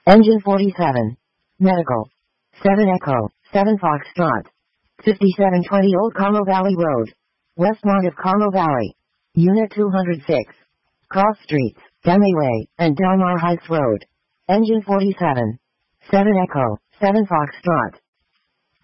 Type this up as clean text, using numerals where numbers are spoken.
Engine 47. Medical. 7 Echo, 7 Foxtrot. 5720 Old Carlo Valley Road. Westmont of Carlo Valley. Unit 206. Cross Streets, Demi Way, and Delmar Heights Road. Engine 47. 7 Echo, 7 Foxtrot.